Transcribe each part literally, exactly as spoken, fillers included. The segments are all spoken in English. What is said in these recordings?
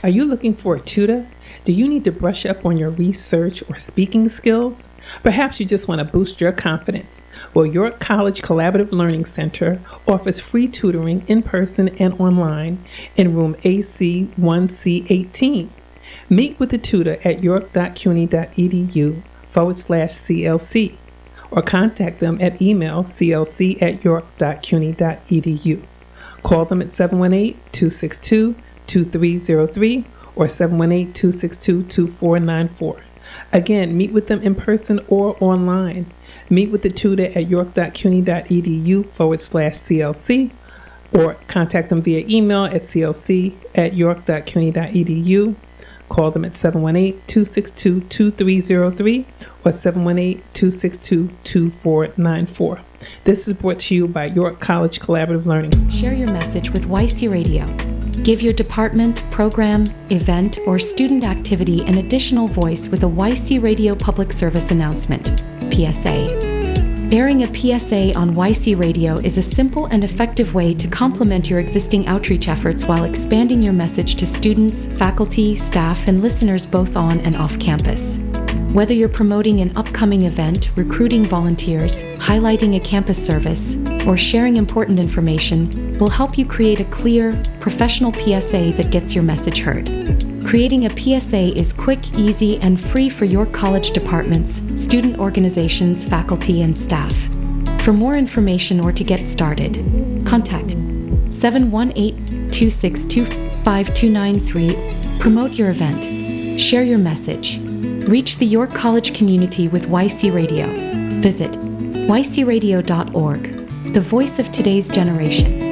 Are you looking for a tutor? Do you need to brush up on your research or speaking skills? Perhaps you just want to boost your confidence. Well, York College Collaborative Learning Center offers free tutoring in person and online in room A C one C eighteen. Meet with the tutor at york.cuny.edu forward slash CLC or contact them at email clc at york.cuny.edu. Call them at seven one eight, two six two, two three zero three or seven one eight, two six two, two four nine four. Again, meet with them in person or online. Meet with the tutor at york.cuny.edu forward slash CLC or contact them via email at clc at york.cuny.edu. Call them at seven one eight, two six two, two three zero three or seven one eight, two six two, two four nine four. This is brought to you by York College Collaborative Learning. Share your message with Y C Radio. Give your department, program, event, or student activity an additional voice with a Y C Radio public service announcement, P S A. Airing a P S A on Y C Radio is a simple and effective way to complement your existing outreach efforts while expanding your message to students, faculty, staff, and listeners both on and off campus. Whether you're promoting an upcoming event, recruiting volunteers, highlighting a campus service, or sharing important information, we'll help you create a clear, professional P S A that gets your message heard. Creating a P S A is quick, easy, and free for your college departments, student organizations, faculty, and staff. For more information or to get started, contact seven one eight, two six two, five two nine three. Promote your event. Share your message. Reach the York College community with Y C Radio. Visit y c radio dot org, the voice of today's generation.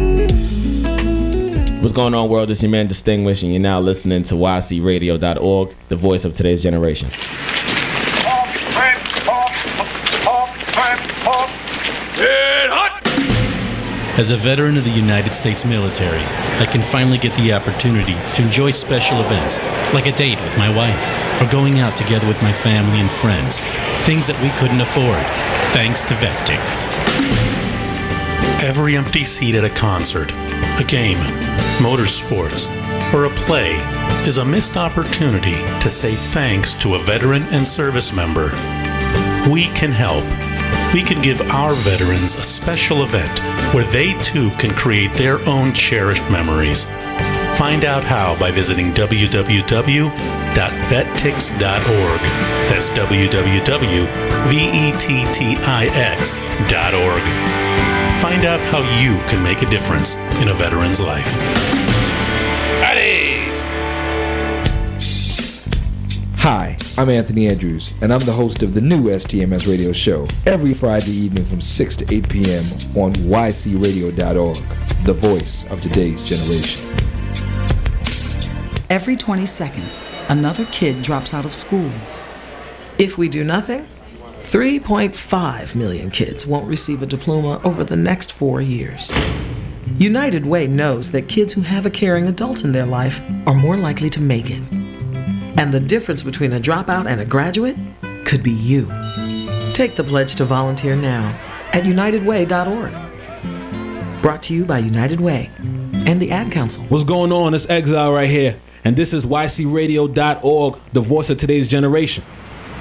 What's going on, world? It's your man Distinguished, and you're now listening to y c radio dot org, the voice of today's generation. As a veteran of the United States military, I can finally get the opportunity to enjoy special events, like a date with my wife, or going out together with my family and friends, things that we couldn't afford, thanks to VetTix. Every empty seat at a concert, a game, motorsports, or a play is a missed opportunity to say thanks to a veteran and service member. We can help. We can give our veterans a special event where they too can create their own cherished memories. Find out how by visiting w w w dot vettix dot org. That's w w w dot vettix dot org. Find out how you can make a difference in a veteran's life. Hi, I'm Anthony Andrews, and I'm the host of the new S T M S radio show every Friday evening from six to eight p.m. on y c radio dot org, the voice of today's generation. Every twenty seconds, another kid drops out of school. If we do nothing, three point five million kids won't receive a diploma over the next four years. United Way knows that kids who have a caring adult in their life are more likely to make it. And the difference between a dropout and a graduate could be you. Take the pledge to volunteer now at united way dot org. Brought to you by United Way and the Ad Council. What's going on? It's Exile right here, and this is y c radio dot org, the voice of today's generation.